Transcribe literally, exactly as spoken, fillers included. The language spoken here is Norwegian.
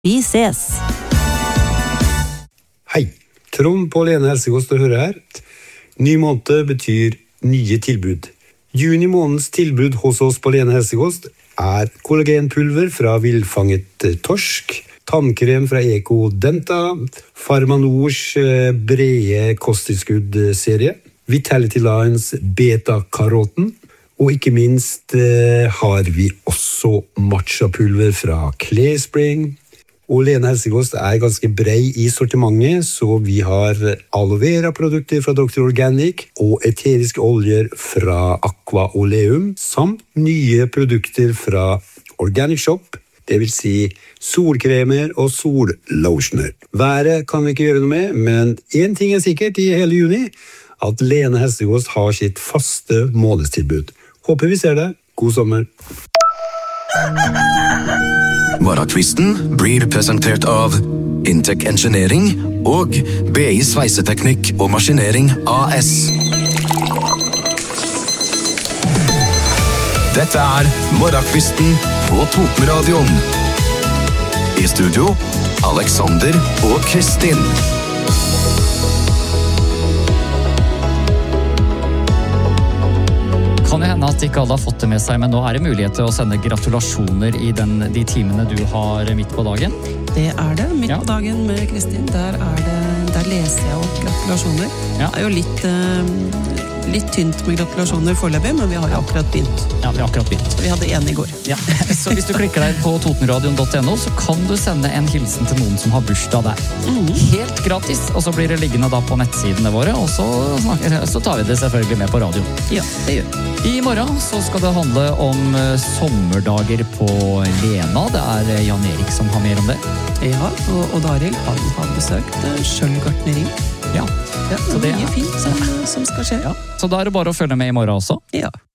Vi ses! Hei, Trond på Lene Helsekost å høre her. Ny måned betyr nye tilbud. Juni månedens tilbud hos oss på Lene Helsekost er kollagenpulver fra villfanget torsk, tannkrem fra Ecodenta, Pharmanors brede kosttilskudd-serie, Vitality Lines beta-karoten, og ikke minst eh, har vi også matcha-pulver fra Clearspring. Og Lene Helsekost er ganske brei i sortimentet, så vi har aloe vera-produkter fra doktor Organic og eteriske oljer fra Aqua Oleum, samt nye produkter fra Organic Shop, det vil si solkremer og sollotioner. Været kan vi ikke gjøre noe med, men en ting er sikkert i hele juni, at Lene Helsekost har sitt faste månedstilbud. Håper vi ser det. God sommer! Morgenkvisten blir presentert av Intec Engineering og B I Sveiseteknikk og Maskinering A S. Dette er Morgenkvisten på Totenradion. I studio, Alexander og Kristin. Kan det hende at ikke alle har fått det med seg, men nå er det mulighet til å sende gratulasjoner i den, de timene du har midt på dagen? Det er det, midt Ja. på dagen med Kristin. Der, er det, der leser jeg opp gratulasjoner. Ja. Det er jo litt, eh, litt tynt med gratulasjoner foreløpig, men vi har jo akkurat begynt. Ja, vi har akkurat begynt. Vi hadde en i går. Ja. Så hvis du klikker deg på totenradion punktum no, så kan du sende en hilsen til noen som har bursdag der. Helt gratis, og så blir det liggende da på nettsidene våre, og så, snakker, så tar vi det selvfølgelig med på radio. Ja, det gjør vi. I morgen så skal det handle om eh, sommerdager på Lena. Det er eh, Jan Erik som har mer om det. Ja, og Odd Arild, han har besøkt uh, Skjølgartneri. Ja, Ja, Så det mye er- fint som, som skal skje. ja. Så da er det bare å følge med i morgen også. Ja.